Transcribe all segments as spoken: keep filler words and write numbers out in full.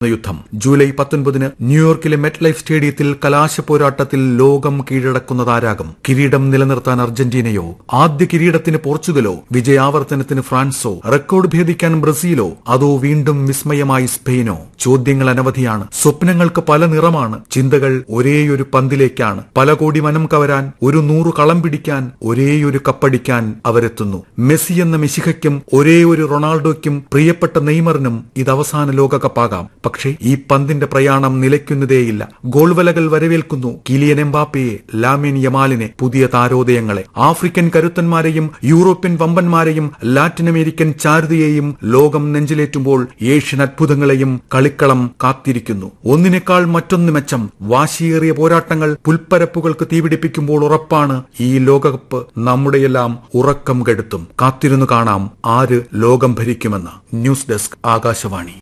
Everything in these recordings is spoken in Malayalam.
യുദ്ധം ജൂലൈ പത്തൊൻപതിന് ന്യൂയോർക്കിലെ മെറ്റ് ലൈഫ് സ്റ്റേഡിയത്തിൽ കലാശ പോരാട്ടത്തിൽ ലോകം കീഴടക്കുന്നതാരാകും? കിരീടം നിലനിർത്താൻ അർജന്റീനയോ, ആദ്യ കിരീടത്തിന് പോർച്ചുഗലോ, വിജയാവർത്തനത്തിന് ഫ്രാൻസോ, റെക്കോർഡ് ഭേദിക്കാൻ ബ്രസീലോ, അതോ വീണ്ടും വിസ്മയമായി സ്പെയിനോ? ചോദ്യങ്ങൾ അനവധിയാണ്. സ്വപ്നങ്ങൾക്ക് പല നിറമാണ്. ചിന്തകൾ ഒരേയൊരു പന്തിലേക്കാണ്. പല കോടി മനം കവരാൻ, ഒരു നൂറ് കളം പിടിക്കാൻ, ഒരേയൊരു കപ്പടിക്കാൻ അവരെത്തുന്നു. മെസ്സി എന്ന മെസ്സിഹയ്ക്കും ഒരേ ഒരു റൊണാൾഡോയ്ക്കും പ്രിയപ്പെട്ട നെയ്മറിനും ഇത് അവസാന ലോകകപ്പാകാം. പക്ഷേ ഈ പന്തിന്റെ പ്രയാണം നിലയ്ക്കുന്നതേയില്ല. ഗോൾവലകൾ വരവേൽക്കുന്നു കിലിയൻ എംബാപ്പയെ, ലാമിൻ യമാലിനെ, പുതിയ താരോദയങ്ങളെ. ആഫ്രിക്കൻ കരുത്തന്മാരെയും യൂറോപ്യൻ വമ്പന്മാരെയും ലാറ്റിൻ അമേരിക്കൻ ചാരുതയെയും ലോകം നെഞ്ചിലേറ്റുമ്പോൾ ഏഷ്യൻ അത്ഭുതങ്ങളെയും കളിക്കളം കാത്തിരിക്കുന്നു. ഒന്നിനേക്കാൾ മറ്റൊന്ന് മെച്ചം. വാശിയേറിയ പോരാട്ടങ്ങൾ പുൽപ്പരപ്പുകൾക്ക് തീപിടിപ്പിക്കുമ്പോൾ ഉറപ്പാണ് ഈ ലോകകപ്പ് നമ്മുടെയെല്ലാം ഉറക്കം കെടുത്തും. കാത്തിരുന്നു കാണാം ആര് ലോകം ഭരിക്കുമെന്ന്. News desk, Akashvani.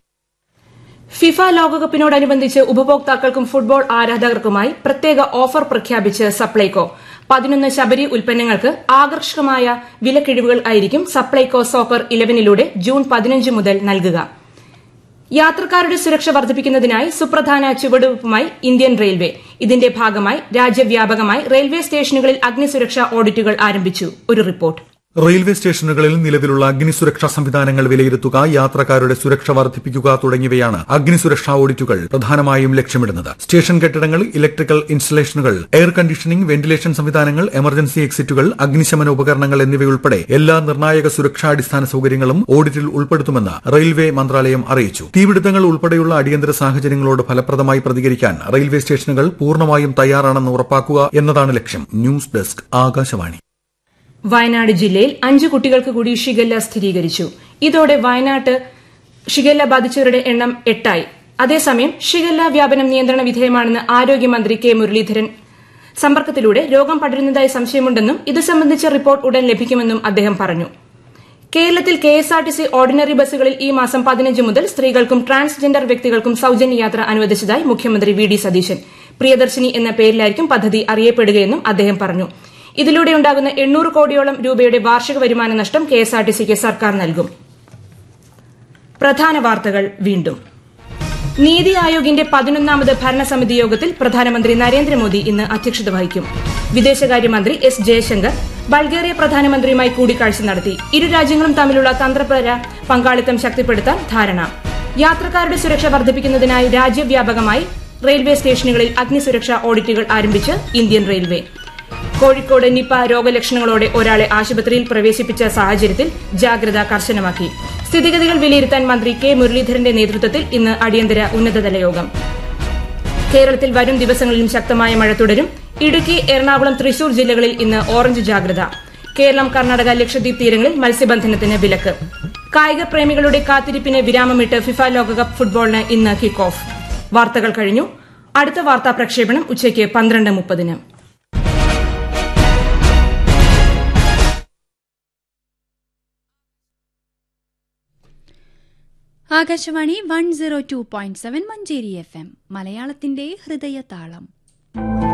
FIFA ലോകകപ്പിനോടനുബന്ധിച്ച് ഉപഭോക്താക്കൾക്കും football ആരാധകർക്കുമായി പ്രത്യേക ഓഫർ പ്രഖ്യാപിച്ച് സപ്ലൈകോ. പതിനൊന്ന് ശബരി ഉൽപ്പന്നങ്ങൾക്ക് ആകർഷകമായ വിലക്കിഴിവുകൾ ആയിരിക്കും സപ്ലൈകോ സോക്കർ ഇലവനിലൂടെ ജൂൺ പതിനഞ്ച് മുതൽ നൽകുക. യാത്രക്കാരുടെ സുരക്ഷ വർദ്ധിപ്പിക്കുന്നതിനായി സുപ്രധാന ചുവടുവയ്പുമായി ഇന്ത്യൻ റെയിൽവേ. ഇതിന്റെ ഭാഗമായി രാജ്യവ്യാപകമായി റെയിൽവേ സ്റ്റേഷനുകളിൽ അഗ്നിസുരക്ഷാ ഓഡിറ്റുകൾ ആരംഭിച്ചു. ഒരു റിപ്പോർട്ട്. റെയിൽവേ സ്റ്റേഷനുകളിൽ നിലവിലുള്ള അഗ്നിസുരക്ഷാ സംവിധാനങ്ങൾ വിലയിരുത്തുക, യാത്രക്കാരുടെ സുരക്ഷ വർദ്ധിപ്പിക്കുക തുടങ്ങിയവയാണ് അഗ്നിസുരക്ഷാ ഓഡിറ്റുകൾ പ്രധാനമായും ലക്ഷ്യമിടുന്നത്. സ്റ്റേഷൻ കെട്ടിടങ്ങൾ, ഇലക്ട്രിക്കൽ ഇൻസ്റ്റലേഷനുകൾ, എയർ കണ്ടീഷനിംഗ്, വെന്റിലേഷൻ സംവിധാനങ്ങൾ, എമർജൻസി എക്സിറ്റുകൾ, അഗ്നിശമന ഉപകരണങ്ങൾ എന്നിവയുൾപ്പെടെ എല്ലാ നിർണായക സുരക്ഷാ അടിസ്ഥാന സൌകര്യങ്ങളും ഓഡിറ്റിൽ ഉൾപ്പെടുത്തുമെന്ന് റെയിൽവേ മന്ത്രാലയം അറിയിച്ചു. തീപിടുത്തങ്ങൾ ഉൾപ്പെടെയുള്ള അടിയന്തര സാഹചര്യങ്ങളോട് ഫലപ്രദമായി പ്രതികരിക്കാൻ റെയിൽവേ സ്റ്റേഷനുകൾ പൂർണ്ണമായും തയ്യാറാണെന്ന് ഉറപ്പാക്കുക എന്നതാണ് ലക്ഷ്യം. News desk, Akashvani. വയനാട് ജില്ലയിൽ അഞ്ചു കുട്ടികൾക്ക് കൂടി ഷിഗല്ല സ്ഥിരീകരിച്ചു. ഇതോടെ വയനാട്ട് ഷിഗല്ല ബാധിച്ചവരുടെ എണ്ണം എട്ടായി. അതേസമയം ഷിഗല്ല വ്യാപനം നിയന്ത്രണ വിധേയമാണെന്ന് ആരോഗ്യമന്ത്രി കെ മുരളീധരൻ. സമ്പർക്കത്തിലൂടെ രോഗം പടരുന്നതായി സംശയമുണ്ടെന്നും ഇത് സംബന്ധിച്ച റിപ്പോർട്ട് ഉടൻ ലഭിക്കുമെന്നും അദ്ദേഹം പറഞ്ഞു. കേരളത്തിൽ കെഎസ്ആർടിസി ഓർഡിനറി ബസ്സുകളിൽ ഈ മാസം പതിനഞ്ച് മുതൽ സ്ത്രീകൾക്കും ട്രാൻസ്ജെൻഡർ വ്യക്തികൾക്കും സൌജന്യ യാത്ര അനുവദിച്ചതായി മുഖ്യമന്ത്രി വി ഡി സതീശൻ. പ്രിയദർശിനി എന്ന പേരിലായിരിക്കും പദ്ധതി അറിയപ്പെടുകയെന്നും അദ്ദേഹം പറഞ്ഞു. ഇതിലൂടെ ഉണ്ടാകുന്ന എണ്ണൂറ് കോടിയോളം രൂപയുടെ വാർഷിക വരുമാന നഷ്ടം കെഎസ്ആർടിസിക്ക് സർക്കാർ നൽകും. പ്രധാന വാർത്തകൾ വീണ്ടും. നീതി ആയോഗിന്റെ പതിനൊന്നാമത് ഭരണസമിതി യോഗത്തിൽ പ്രധാനമന്ത്രി നരേന്ദ്രമോദി ഇന്ന് അധ്യക്ഷത വഹിക്കും. വിദേശകാര്യമന്ത്രി എസ് ജയശങ്കർ ബൾഗേറിയ പ്രധാനമന്ത്രിയുമായി കൂടിക്കാഴ്ച നടത്തി. ഇരു രാജ്യങ്ങളും തമ്മിലുള്ള തന്ത്രപര പങ്കാളിത്തം ശക്തിപ്പെടുത്താൻ ധാരണ. യാത്രക്കാരുടെ സുരക്ഷ വർദ്ധിപ്പിക്കുന്നതിനായി രാജ്യവ്യാപകമായി റെയിൽവേ സ്റ്റേഷനുകളിൽ അഗ്നിസുരക്ഷാ ഓഡിറ്റുകൾ ആരംഭിച്ച് ഇന്ത്യൻ റെയിൽവേ. കോഴിക്കോട് നിപ രോഗലക്ഷണങ്ങളോടെ ഒരാളെ ആശുപത്രിയിൽ പ്രവേശിപ്പിച്ച സാഹചര്യത്തിൽ ജാഗ്രത കർശനമാക്കി. സ്ഥിതിഗതികൾ വിലയിരുത്താൻ മന്ത്രി കെ മുരളീധരന്റെ നേതൃത്വത്തിൽ ഇന്ന് അടിയന്തര ഉന്നതതല യോഗം. കേരളത്തിൽ വരും ദിവസങ്ങളിലും ശക്തമായ മഴ തുടരും. ഇടുക്കി, എറണാകുളം, തൃശൂർ ജില്ലകളിൽ ഇന്ന് ഓറഞ്ച് ജാഗ്രത. കേരളം, കർണാടക, ലക്ഷദ്വീപ് തീരങ്ങളിൽ മത്സ്യബന്ധനത്തിന് വിലക്ക്. കായിക പ്രേമികളുടെ കാത്തിരിപ്പിന് വിരാമമിട്ട് ഫിഫ ലോകകപ്പ് ഫുട്ബോളിന് ഇന്ന് കിക്ക് ഓഫ്. വാർത്തകൾ കഴിഞ്ഞു. അടുത്ത വാർത്താ പ്രക്ഷേപണം ഉച്ചയ്ക്ക് പന്ത്രണ്ട് മുപ്പതിന്. Akashvani one zero two point seven Manjeri F M, മലയാളത്തിന്റെ ഹൃദയതാളം.